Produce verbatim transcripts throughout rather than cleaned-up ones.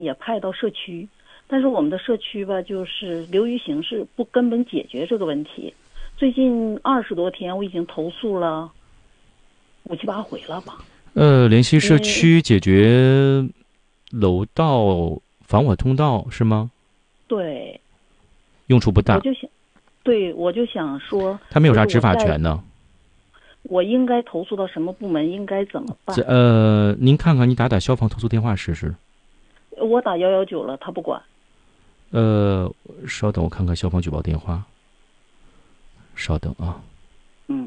也派到社区，但是我们的社区吧，就是流于形式，不根本解决这个问题。最近二十多天，我已经投诉了五七八回了吧。 呃，联系社区解决楼道防火通道是吗？ 对， 用处不大。 我就想，对，我就想说， 他没有啥执法权呢。 我应该投诉到什么部门？应该怎么办？ 呃，您看看，你打打消防投诉电话试试。 我打幺幺九了，他不管。 呃，稍等，我看看消防举报电话。稍等啊。 嗯。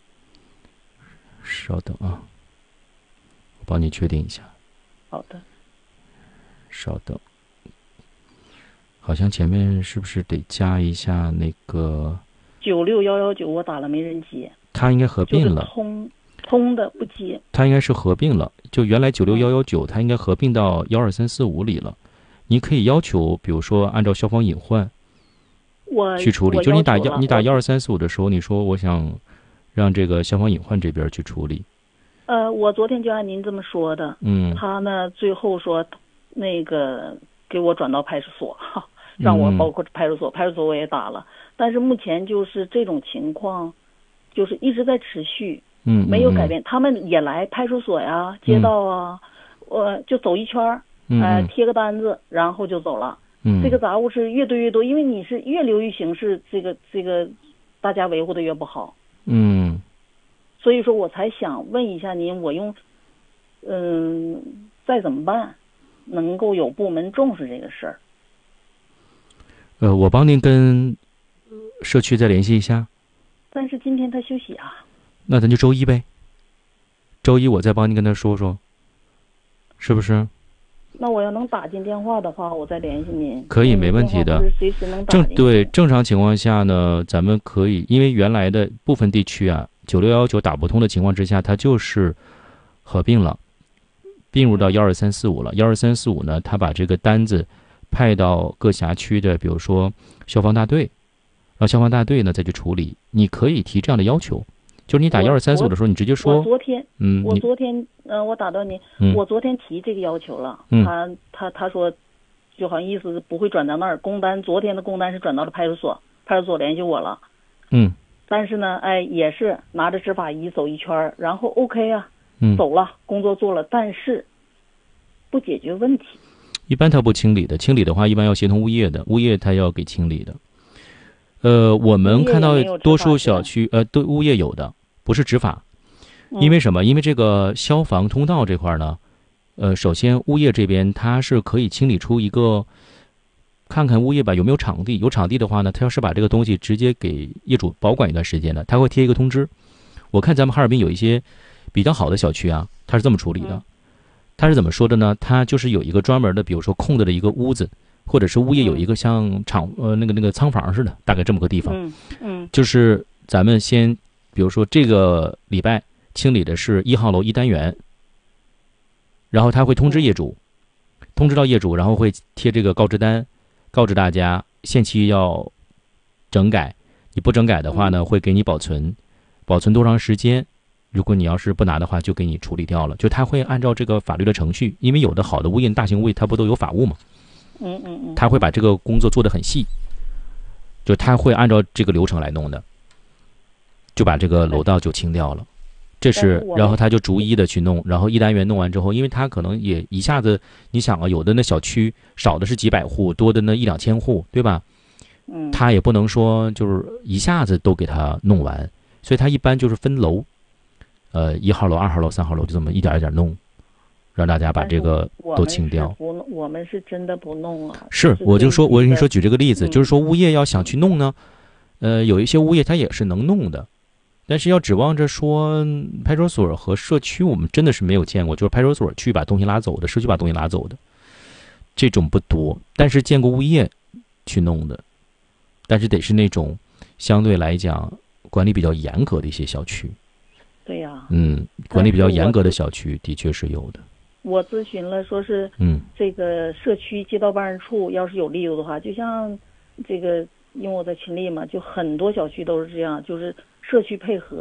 稍等啊，我帮你确定一下。 好的。 稍等。好像前面是不是得加一下那个九六幺幺九？我打了没人接。 他应该合并了。 就是通通的不接。 他应该是合并了，就原来九六幺幺九，他应该合并到幺二三四五里了。你可以要求，比如说按照消防隐患， 我去处理。就你打幺你打幺二三四五的时候， 你说我想让这个消防隐患这边去处理。 呃，我昨天就按您这么说的。 嗯。 他呢最后说，那个给我转到派出所，让我包括派出所，派出所我也打了，但是目前就是这种情况，就是一直在持续。 嗯。 没有改变。他们也来派出所呀、街道啊，我、呃、就走一圈儿，呃，贴个单子，然后就走了。 嗯。 这个杂物是越堆越多，因为你是越流于形式，这个这个，大家维护的越不好。 嗯。 所以说我才想问一下您，我用，嗯，再怎么办，能够有部门重视这个事儿？ 呃，我帮您跟社区再联系一下。 但是今天他休息啊。 那咱就周一呗。周一我再帮您跟他说说，是不是？ 那我要能打进电话的话，我再联系您。 可以，没问题的。 随时能打正对正常情况下呢，咱们可以，因为原来的部分地区啊，九六幺九打不通的情况之下，它就是合并了，并入到幺二三四五了。幺二三四五呢，他把这个单子派到各辖区的，比如说消防大队，让消防大队呢再去处理。你可以提这样的要求。就是你打幺二三四五的时候，你直接说。 我昨天， 嗯， 我昨天，嗯、呃，我打到您、 嗯， 我昨天提这个要求了。 嗯， 他他他说，就好像意思是不会转到那儿。工单昨天的工单是转到了派出所，派出所联系我了。 嗯， 但是呢，哎，也是拿着执法仪走一圈，然后 OK 啊， 嗯， 走了，工作做了，但是不解决问题。 一般他不清理的，清理的话一般要协同物业的，物业他要给清理的。呃，我们看到多数小区，呃，对物业有的，不是执法，因为什么？因为这个消防通道这块呢，呃，首先物业这边它是可以清理出一个，看看物业吧有没有场地，有场地的话呢，他要是把这个东西直接给业主保管一段时间的，他会贴一个通知。我看咱们哈尔滨有一些比较好的小区啊，他是这么处理的，他是怎么说的呢？他就是有一个专门的，比如说空着的一个屋子。或者是物业有一个像厂呃那个那个仓房似的，大概这么个地方， 嗯嗯， 就是咱们先，比如说这个礼拜清理的是一号楼一单元，然后他会通知业主，通知到业主，然后会贴这个告知单，告知大家限期要整改，你不整改的话呢，会给你保存，保存多长时间？如果你要是不拿的话，就给你处理掉了。就他会按照这个法律的程序，因为有的好的物业、大型物业，它不都有法务嘛？ 嗯嗯嗯， 他会把这个工作做得很细，就他会按照这个流程来弄的，就把这个楼道就清掉了。这是，然后他就逐一的去弄，然后一单元弄完之后，因为他可能也一下子，你想啊，有的那小区少的是几百户，多的那一两千户，对吧？ 嗯， 他也不能说就是一下子都给他弄完，所以他一般就是分楼，呃，一号楼、二号楼、三号楼，就这么一点一点弄。让大家把这个都清掉。 我们, 我们是真的不弄啊。 是，我就说，我跟你说，举这个例子， 嗯、 就是说，物业要想去弄呢，呃，有一些物业他也是能弄的，但是要指望着说派出所和社区，我们真的是没有见过，就是派出所去把东西拉走的，社区把东西拉走的，这种不多。但是见过物业去弄的，但是得是那种相对来讲管理比较严格的一些小区。 对呀、啊。 嗯，管理比较严格的小区的确是有的。 我咨询了，说是， 嗯， 这个社区街道办事处要是有力度的话，就像这个，因为我在群里嘛，就很多小区都是这样，就是社区配合，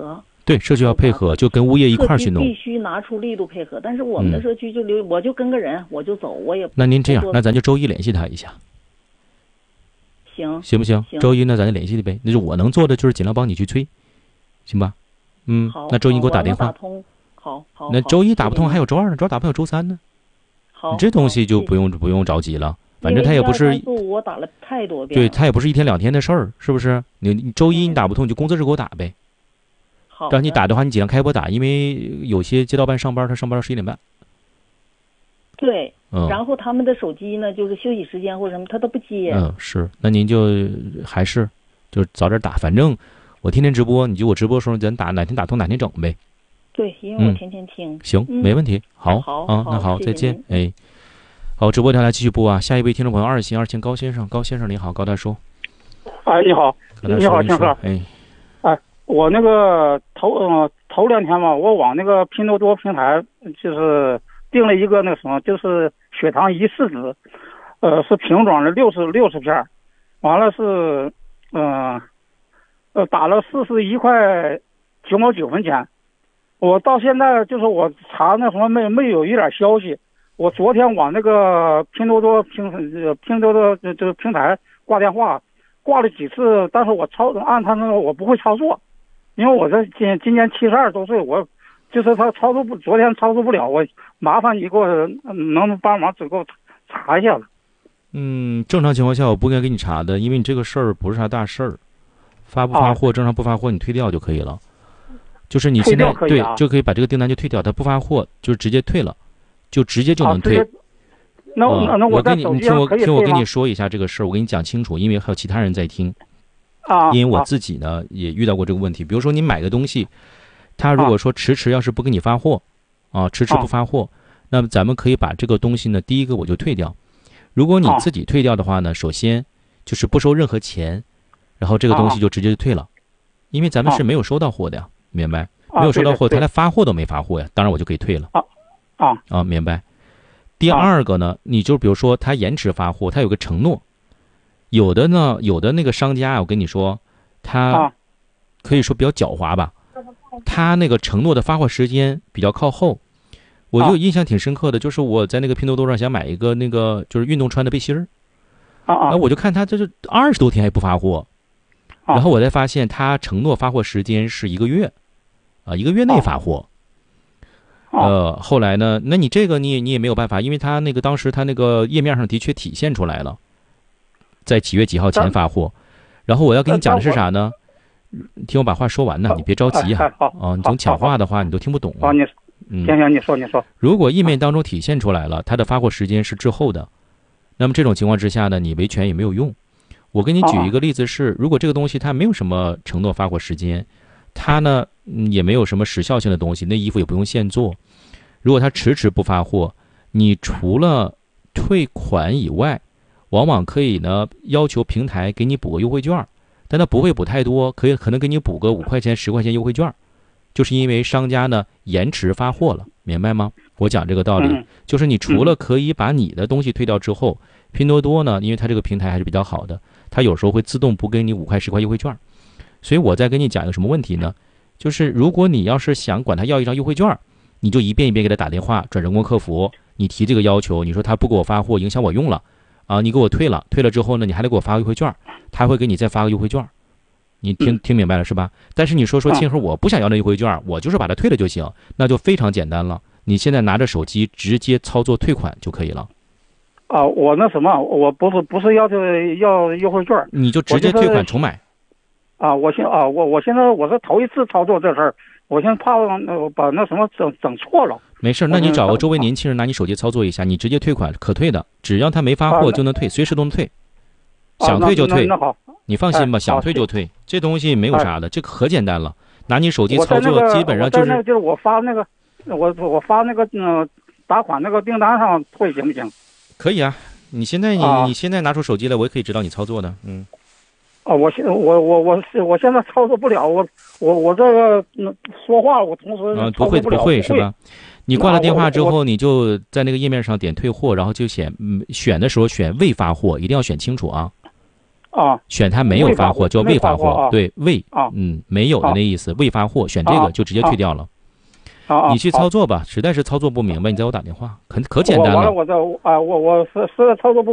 对，社区要配合，就跟物业一块儿去弄。 必须拿出力度配合，但是我们的社区就留，嗯、我就跟个人，我就走，我也。 那您这样，那咱就周一联系他一下。 行。 行不行？ 行周一那咱就联系呗。那就我能做的就是尽量帮你去催，行吧？嗯。 好。 那周一给我打电话。 打通。好好。 那周一打不通，还有周二呢，周二打不通有周三呢。 好。 你这东西就不用不用着急了。反正他也不是， 我打了太多遍， 对他也不是一天两天的事儿，是不是？你你周一你打不通，你就工作日给我打呗。 好。 让你打的话，你尽量开播打，因为有些街道办上班，他上班到十一点半。 对， 嗯。 然后他们的手机呢，就是休息时间或者什么，他都不接。 嗯，是，那您就还是就早点打，反正我天天直播，你就我直播的时候咱打，哪天打通哪天整呗。 对，因为我天天听。 嗯、行、嗯，没问题。好， 好啊，那好，再见，哎。好，直播条来继续播啊！下一位听众朋友二线二线高先生，高先生你好，高大叔。 哎，你好，你好，先生。 哎， 哎，我那个头呃头两天嘛，我往那个拼多多平台就是订了一个那个什么，就是血糖仪试纸，呃，是瓶装的六十六十片，完了是嗯 呃, 呃打了四十一块九毛九分钱，我到现在就是我查那什么没没有一点消息。我昨天往那个拼多多平呃拼多多这这个平台挂电话，挂了几次，但是我操按他那个我不会操作，因为我这今今年七十二周岁，我就是他操作不，昨天操作不了，我麻烦你给我能不能帮忙只给我查一下子。 嗯，正常情况下我不该给你查的，因为你这个事儿不是啥大事儿，发不发货、啊、正常不发货你退掉就可以了，就是你现在可对就可以把这个订单就退掉，他不发货就直接退了。就直接就能退。 啊、那我、 那我跟你，你听我听我跟你说一下这个事儿，我跟你讲清楚，因为还有其他人在听。 啊。 因为我自己呢、啊、也遇到过这个问题，比如说你买个东西，他如果说迟迟要是不给你发货，啊，迟迟不发货，啊、那么咱们可以把这个东西呢，第一个我就退掉。如果你自己退掉的话呢，啊、首先就是不收任何钱，然后这个东西就直接就退了，因为咱们是没有收到货的呀，明白？ 啊、 没有收到货， 他连发货都没发货呀，当然我就可以退了。 啊。啊啊，明白。第二个呢，你就比如说他延迟发货，他有个承诺，有的呢，有的那个商家，我跟你说，他可以说比较狡猾吧，他那个承诺的发货时间比较靠后。我就印象挺深刻的，就是我在那个拼多多上想买一个那个就是运动穿的背心儿， 啊我就看他这是二十多天还不发货，然后我才发现他承诺发货时间是一个月，啊，一个月内发货。呃，后来呢？那你这个你也你也没有办法，因为他那个当时他那个页面上的确体现出来了，在几月几号前发货。然后我要跟你讲的是啥呢？听我把话说完呢，你别着急啊。啊，你总抢话的话，你都听不懂。 啊，你， 嗯， 行行，你说你说。 如果页面当中体现出来了，它的发货时间是滞后的，那么这种情况之下呢，你维权也没有用。我给你举一个例子是，如果这个东西它没有什么承诺发货时间，它呢也没有什么时效性的东西，那衣服也不用现做。如果他迟迟不发货，你除了退款以外，往往可以呢要求平台给你补个优惠券，但它不会补太多，可以可能给你补个五块钱、十块钱优惠券，就是因为商家呢延迟发货了，明白吗？我讲这个道理，就是你除了可以把你的东西退掉之后，拼多多呢，因为它这个平台还是比较好的，它有时候会自动补给你五块、十块优惠券，所以我再跟你讲一个什么问题呢？就是如果你要是想管他要一张优惠券，你就一遍一遍给他打电话，转人工客服，你提这个要求，你说他不给我发货，影响我用了，啊，你给我退了，退了之后呢，你还得给我发个优惠券，他会给你再发个优惠券，你听听明白了是吧？但是你说说庆和我不想要那优惠券，我就是把它退了就行，那就非常简单了，你现在拿着手机直接操作退款就可以了。 啊，我那什么，我不是不是要求要优惠券， 你就直接退款重买。 啊，我现啊，我我现在我是头一次操作这事儿。我现在怕呃把那什么整整错了。 没事，那你找个周围年轻人拿你手机操作一下，你直接退款可退的，只要他没发货就能退，随时都能退，想退就退。 那好， 你放心吧，想退就退，这东西没有啥的，这可简单了。拿你手机操作，基本上就是。 就是我发那个，我我发那个嗯打款那个订单上退行不行？ 可以啊，你现在你你现在拿出手机来，我也可以指导你操作的，嗯。 啊，我现我我我我现在操作不了，我我我这个说话我同时啊不会不会是吧？你挂了电话之后，你就在那个页面上点退货，然后就选嗯选的时候选未发货，一定要选清楚啊。 啊， 选它没有发货叫未发货， 啊、 对未啊， 嗯，没有的那意思，未发货，选这个就直接退掉了。 啊， 你去操作吧，实在是操作不明白，你再给我打电话，可可简单了。 完了，我这啊，我我是实在操作不。